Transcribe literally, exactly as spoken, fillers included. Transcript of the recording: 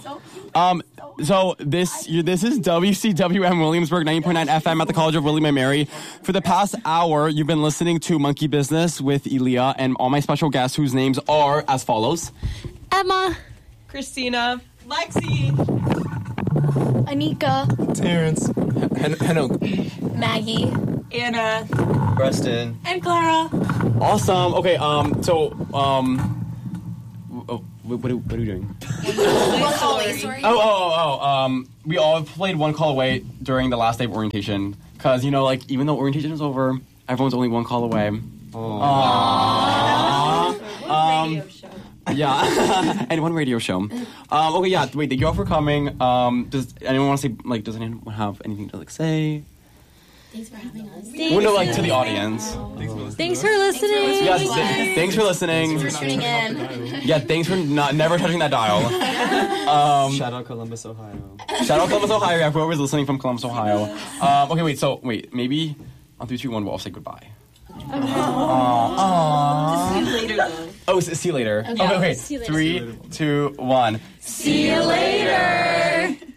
Um, so this this is W C W M Williamsburg ninety point nine F M at the College of William and Mary. For the past hour, you've been listening to Monkey Business with Elia and all my special guests whose names are as follows. Emma. Christina. Lexi. Anika. Terrence. Hen- Henok. Maggie. Anna. Preston. And Clara. Awesome. Okay, um, so, um, oh, what, what, are, what are we doing? One call away story. Oh, oh, oh, oh, um, we all played One Call Away during the last day of orientation. Because, you know, like, even though orientation is over, everyone's only one call away. Aww. Aww. Um, yeah, and one radio show. Um, okay, yeah, wait, thank you all for coming. Um, does anyone want to say, like, does anyone have anything to, like, say? Thanks for having us. Well, no, like, to the audience. Thanks for listening. Yes, th- thanks for listening. Thanks for tuning in. Yeah, thanks for not, never touching that dial. Um, Shout out Columbus, Ohio. Shout out Columbus, Ohio. Yeah, whoever's listening from Columbus, Ohio. Um, okay, wait, so, wait, maybe on three, two, one, we'll all say goodbye. Okay. Aww. Aww. See you later, though. Oh, see you later. Okay, okay, okay. see you later. Three, two, one. See you later.